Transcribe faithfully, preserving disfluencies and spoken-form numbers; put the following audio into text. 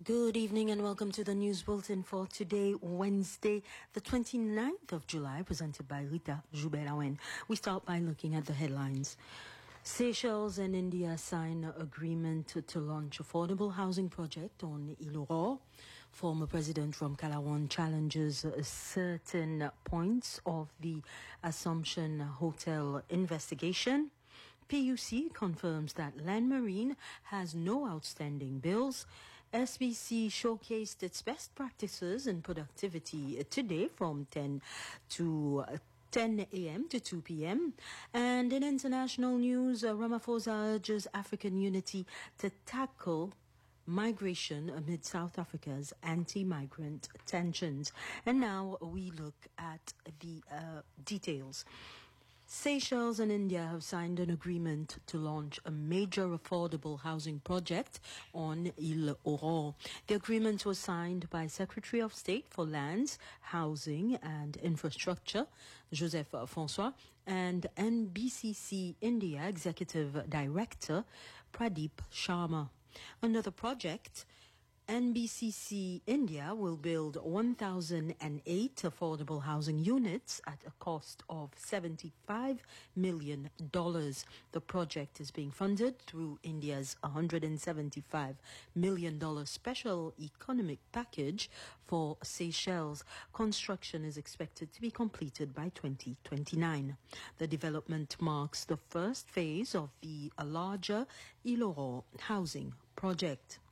Good evening and welcome to the News Bulletin for today, Wednesday, the twenty-ninth of July, presented by Rita Joubert-Awen. We start by looking at the headlines. Seychelles and India sign an agreement to, to launch affordable housing project on Île Aurore. Former President from Calawan challenges uh, certain points of the Assumption Hotel investigation. P U C confirms that Land Marine has no outstanding bills. S B C showcased its best practices in productivity today from ten to ten a.m. to two p.m. And in international news, uh, Ramaphosa urges African unity to tackle migration amid South Africa's anti-migrant tensions. And now we look at the uh, details. Seychelles and India have signed an agreement to launch a major affordable housing project on Île Aurore. The agreement was signed by Secretary of State for Lands, Housing and Infrastructure, Joseph François, and N B C C India Executive Director, Pradeep Sharma. Under the project, N B C C India will build one thousand eight affordable housing units at a cost of seventy-five million dollars. The project is being funded through India's one hundred seventy-five million dollars special economic package for Seychelles. Construction is expected to be completed by twenty twenty-nine. The development marks the first phase of the larger Île Aurore housing project.